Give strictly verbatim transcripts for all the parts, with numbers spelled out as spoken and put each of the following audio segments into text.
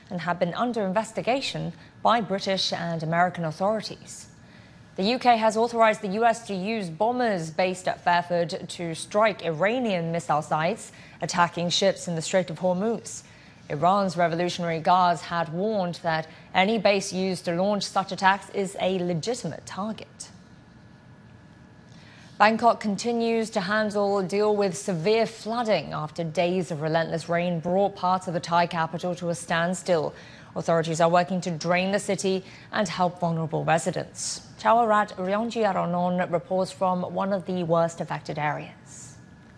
and have been under investigation by British and American authorities. The U K has authorized the U S to use bombers based at Fairford to strike Iranian missile sites attacking ships in the Strait of Hormuz. Iran's Revolutionary Guards had warned that any base used to launch such attacks is a legitimate target. Bangkok continues to handle deal with severe flooding after days of relentless rain brought parts of the Thai capital to a standstill. Authorities are working to drain the city and help vulnerable residents. Chawarat Ryongjiaronon reports from one of the worst affected areas.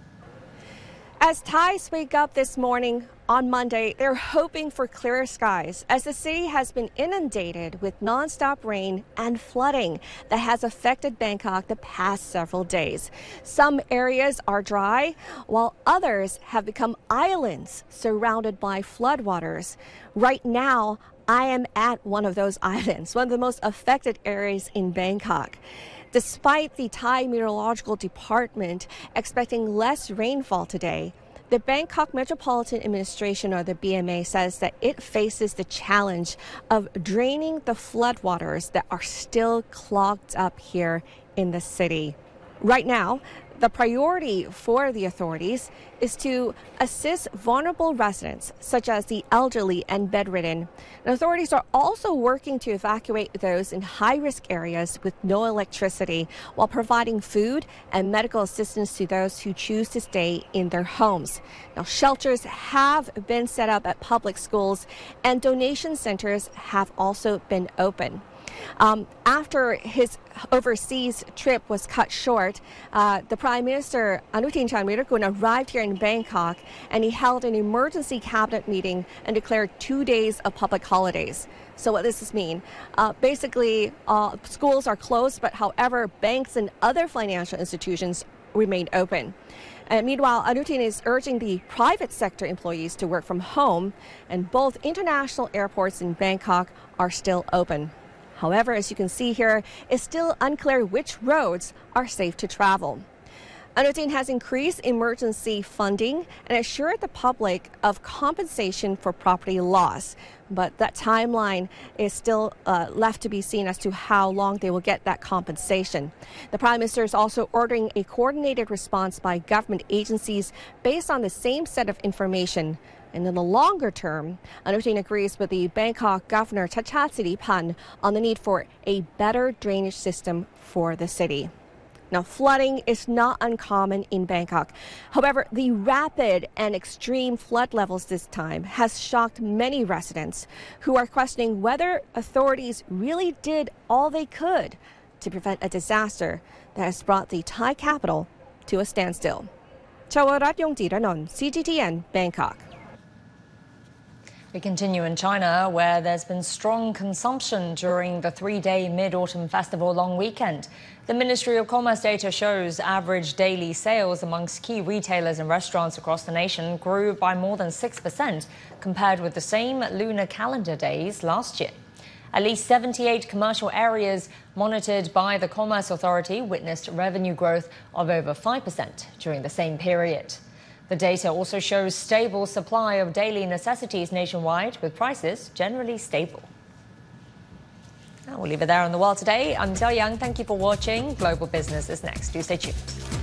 As Thais wake up this morning on Monday, they're hoping for clearer skies as the city has been inundated with non-stop rain and flooding that has affected Bangkok the past several days. Some areas are dry, while others have become islands surrounded by floodwaters. Right now, I am at one of those islands, one of the most affected areas in Bangkok. Despite the Thai Meteorological Department expecting less rainfall today, the Bangkok Metropolitan Administration, or the B M A, says that it faces the challenge of draining the floodwaters that are still clogged up here in the city. Right now, the priority for the authorities is to assist vulnerable residents, such as the elderly and bedridden. And authorities are also working to evacuate those in high-risk areas with no electricity, while providing food and medical assistance to those who choose to stay in their homes. Now, shelters have been set up at public schools, and donation centers have also been open. Um, after his overseas trip was cut short, uh, the Prime Minister Anutin Charnvirakul arrived here in Bangkok, and he held an emergency cabinet meeting and declared two days of public holidays. So what does this mean? Uh, basically, uh, schools are closed, but however, banks and other financial institutions remain open. And meanwhile, Anutin is urging the private sector employees to work from home, and both international airports in Bangkok are still open. However, as you can see here, it's still unclear which roads are safe to travel. Anutin has increased emergency funding and assured the public of compensation for property loss. But that timeline is still uh, left to be seen as to how long they will get that compensation. The Prime Minister is also ordering a coordinated response by government agencies based on the same set of information. And in the longer term, Anutin agrees with the Bangkok Governor Chachat Siripan on the need for a better drainage system for the city. Now, flooding is not uncommon in Bangkok. However, the rapid and extreme flood levels this time has shocked many residents who are questioning whether authorities really did all they could to prevent a disaster that has brought the Thai capital to a standstill. Chawarat Ryongjiaronon, C G T N, Bangkok. We continue in China, where there's been strong consumption during the three-day Mid-Autumn Festival long weekend. The Ministry of Commerce data shows average daily sales amongst key retailers and restaurants across the nation grew by more than six percent compared with the same lunar calendar days last year. At least seventy-eight commercial areas monitored by the Commerce Authority witnessed revenue growth of over five percent during the same period. The data also shows stable supply of daily necessities nationwide, with prices generally stable. Now we'll leave it there on The World Today. I'm Zhao Yang. Thank you for watching. Global Business is next. Do stay tuned.